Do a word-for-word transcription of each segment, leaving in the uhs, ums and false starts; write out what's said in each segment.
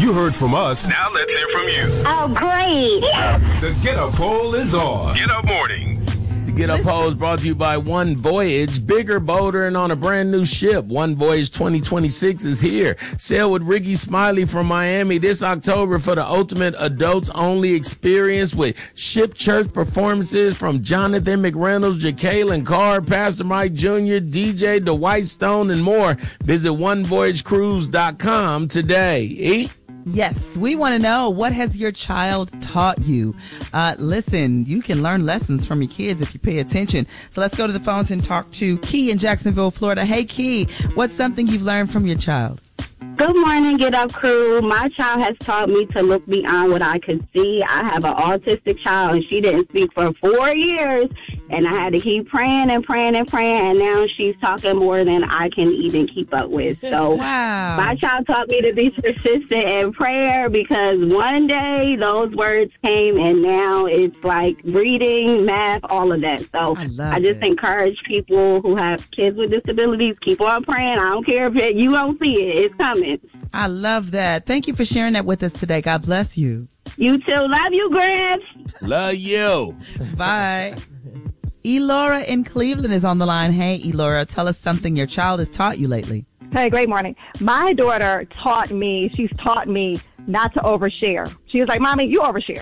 You heard from us. Now let's hear from you. Oh, great. The Get Up Poll is on. Get Up Morning. The Get Up Poll is brought to you by One Voyage. Bigger, bolder, and on a brand new ship. One Voyage twenty twenty-six is here. Sail with Ricky Smiley from Miami this October for the ultimate adults-only experience with ship church performances from Jonathan McReynolds, Jacqueline Carr, Pastor Mike Junior, D J Dwight Stone, and more. Visit one voyage cruise dot com today. E? Yes, we want to know, what has your child taught you? Uh, listen, you can learn lessons from your kids if you pay attention. So let's go to the phones and talk to Key in Jacksonville, Florida. Hey, Key, what's something you've learned from your child? Good morning, Get Up crew. My child has taught me to look beyond what I could see. I have an autistic child, and she didn't speak for four years, and I had to keep praying and praying and praying, and now she's talking more than I can even keep up with. So Wow. my child taught me to be persistent in prayer, because one day those words came, and now it's like reading, math, all of that. So I love I just it. encourage people who have kids with disabilities, keep on praying. I don't care if it, you don't see it. It's coming. I love that. Thank you for sharing that with us today. God bless you. You too. Love you, Griff. Love you. Bye. Elora in Cleveland is on the line. Hey, Elora, tell us something your child has taught you lately. Hey, great morning. My daughter taught me, she's taught me not to overshare. She was like, Mommy, you overshare.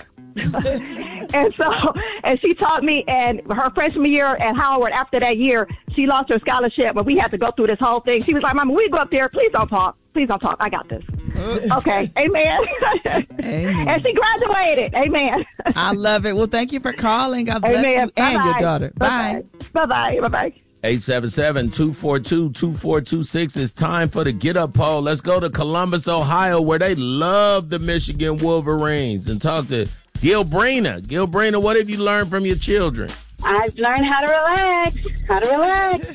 and so, and she taught me, and her freshman year at Howard, after that year, she lost her scholarship, but we had to go through this whole thing. She was like, Mama, we go up there. Please don't talk. Please don't talk. I got this. Okay. Amen. Amen. And she graduated. Amen. I love it. Well, thank you for calling. God bless Amen. you and Bye-bye. your daughter. Bye. Bye-bye. Bye-bye. eight seven seven, two four two, two four two six. It's time for the Get Up Poll. Let's go to Columbus, Ohio, where they love the Michigan Wolverines, and talk to Gilbrina. Gilbrina, what have you learned from your children? I've learned how to relax. How to relax.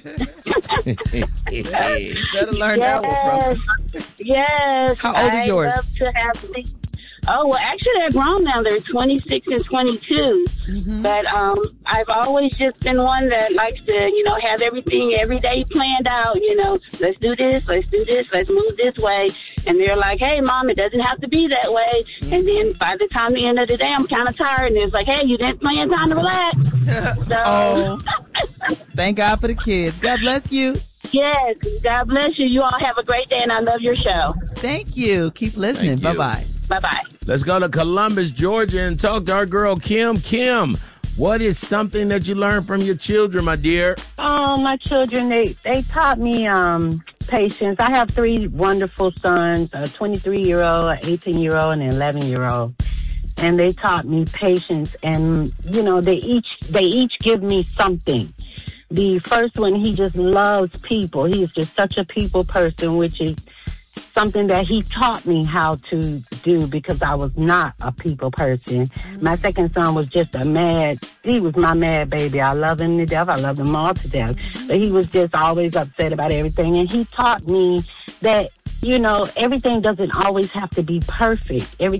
You better learn that one from. Yes. How old are I yours? love to have the- Oh, well, actually, they're grown now. They're twenty-six and twenty-two. Mm-hmm. But um, I've always just been one that likes to, you know, have everything every day planned out. You know, let's do this, let's do this, let's move this way. And they're like, hey, Mom, it doesn't have to be that way. Mm-hmm. And then by the time the end of the day, I'm kind of tired. And it's like, hey, you didn't plan time to relax. So, Oh, thank God for the kids. God bless you. yes, God bless you. You all have a great day, and I love your show. Thank you. Keep listening. Thank you. Bye-bye. Bye-bye. Let's go to Columbus, Georgia, and talk to our girl, Kim. Kim, what is something that you learned from your children, my dear? Oh, my children, they, they taught me um, patience. I have three wonderful sons, a twenty-three-year-old, an eighteen-year-old, and an eleven-year-old. And they taught me patience, and, you know, they each they each give me something. The first one, he just loves people. He is just such a people person, which is something that he taught me how to do, because I was not a people person. Mm-hmm. My second son was just a mad, he was my mad baby. I love him to death. I love them all to death. Mm-hmm. But he was just always upset about everything. And he taught me that, you know, everything doesn't always have to be perfect. Every